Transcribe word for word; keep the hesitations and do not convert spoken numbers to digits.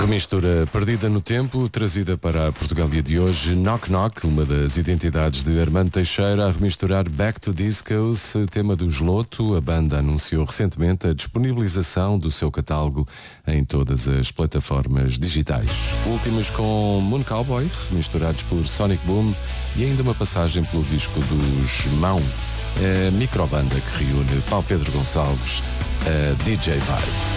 Remistura perdida no tempo, trazida para a Portugalia de hoje. Knock Knock, uma das identidades de Armando Teixeira, a remisturar Back to Discos, tema do Geloto. A banda anunciou recentemente a disponibilização do seu catálogo em todas as plataformas digitais. Últimas com Moon Cowboy, remisturados por Sonic Boom, e ainda uma passagem pelo disco dos Mão, a microbanda que reúne Paulo Pedro Gonçalves, a D J Vibe.